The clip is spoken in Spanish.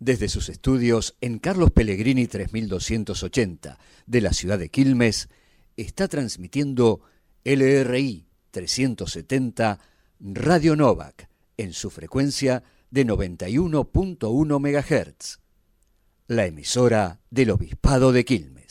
Desde sus estudios en Carlos Pellegrini 3280 de la ciudad de Quilmes, está transmitiendo LRI 370 Radio Novak en su frecuencia de 91.1 MHz, la emisora del Obispado de Quilmes.